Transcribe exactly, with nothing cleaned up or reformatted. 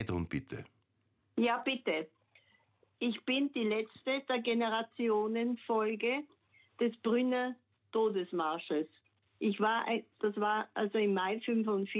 Drum bitte. Ja, bitte. Ich bin die letzte der Generationenfolge des Brünner Todesmarsches. Ich war, das war also im Mai fünfundvierzig.